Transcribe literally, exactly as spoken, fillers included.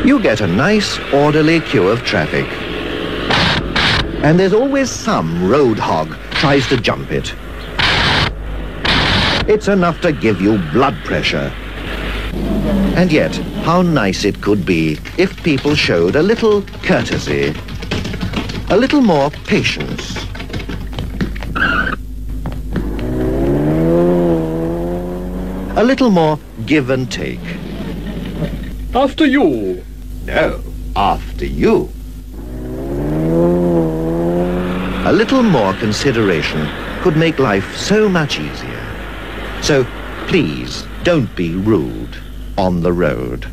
You get a nice, orderly queue of traffic. And there's always some road hog tries to jump it. It's enough to give you blood pressure. And yet, how nice it could be if people showed a little courtesy, a little more patience. A little more give and take. After you. No, after you. A little more consideration could make life so much easier. So, please, don't be rude on the road.